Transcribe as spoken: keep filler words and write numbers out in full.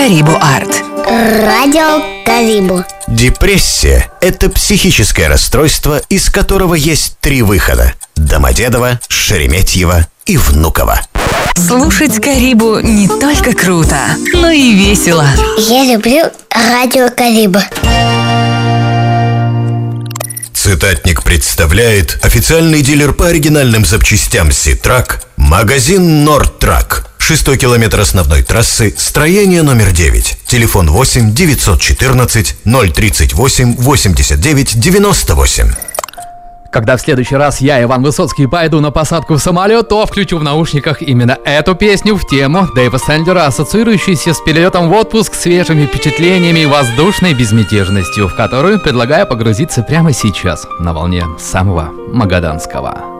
Карибу Арт. Радио Карибу. Депрессия – это психическое расстройство, из которого есть три выхода: Домодедово, Шереметьево и Внуково. Слушать Карибу не только круто, но и весело. Я люблю радио Карибу. Цитатник представляет официальный дилер по оригинальным запчастям Ситрак, магазин Нордтрак. Шестой километр основной трассы, строение номер девять. Телефон восемь девятьсот четырнадцать ноль тридцать восемь восемьдесят девять девяносто восемь. Когда в следующий раз я, Иван Высоцкий, пойду на посадку в самолет, то включу в наушниках именно эту песню в тему Дэйва Сэндлера, ассоциирующуюся с перелетом в отпуск, свежими впечатлениями и воздушной безмятежностью, в которую предлагаю погрузиться прямо сейчас на волне самого магаданского.